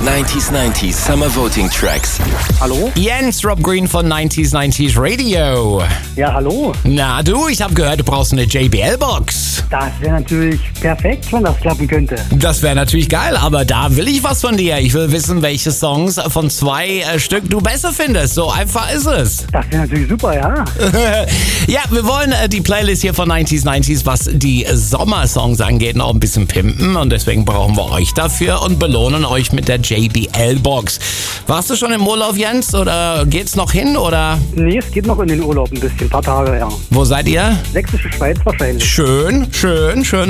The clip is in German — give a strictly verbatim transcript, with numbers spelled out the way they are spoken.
neunzig neunzig Summer Voting Tracks. Hallo? Jens, Rob Green von neunzig neunzig Radio. Ja, hallo. Na du, ich habe gehört, du brauchst eine J B L-Box. Das wäre natürlich perfekt, wenn das klappen könnte. Das wäre natürlich geil, aber da will ich was von dir. Ich will wissen, welche Songs von zwei äh, Stück du besser findest. So einfach ist es. Das wäre natürlich super, ja. Ja, wir wollen äh, die Playlist hier von neunzig neunzig, was die Sommersongs angeht, noch ein bisschen pimpen. Und deswegen brauchen wir euch dafür und belohnen euch mit der J B L-Box. Warst du schon im Urlaub, Jens? Oder geht's noch hin? Oder? Nee, es geht noch in den Urlaub ein bisschen, ein paar Tage, ja. Wo seid ihr? Sächsische Schweiz wahrscheinlich. Schön, schön, schön.